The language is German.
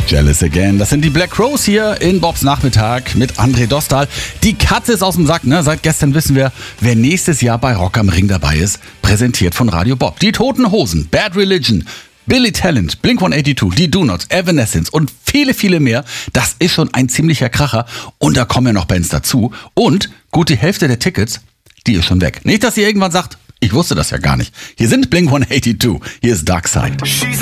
Jealous Again. Das sind die Black Crowes hier in Bobs Nachmittag mit André Dostal. Die Katze ist aus dem Sack, ne? Seit gestern wissen wir, wer nächstes Jahr bei Rock am Ring dabei ist. Präsentiert von Radio Bob. Die Toten Hosen, Bad Religion, Billy Talent, Blink-182, die Do-Nots, Evanescence und viele, viele mehr. Das ist schon ein ziemlicher Kracher. Und da kommen ja noch Bands dazu. Und gut die Hälfte der Tickets, die ist schon weg. Nicht, dass ihr irgendwann sagt, ich wusste das ja gar nicht. Hier sind Blink-182. Hier ist Dark Side.